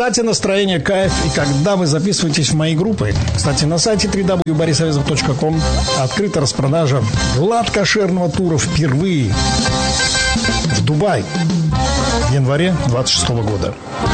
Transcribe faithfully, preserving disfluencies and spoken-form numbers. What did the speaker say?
Кстати, настроение кайф. И когда вы записываетесь в мои группы, кстати, на сайте дабл ю дабл ю дабл ю точка борис авезов точка ком открыта распродажа гладкошерного тура впервые в Дубай в январе двадцать шестого года.